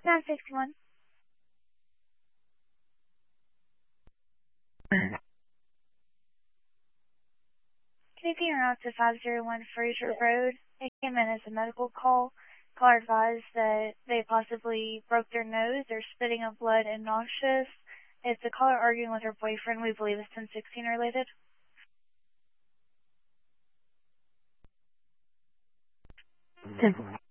961. Taking her out to 501 Fraser Road. It came in as a medical call. Caller advised that they possibly broke their nose, they're spitting up blood and nauseous. It's a caller arguing with her boyfriend. We believe it's 1016 related. Simple.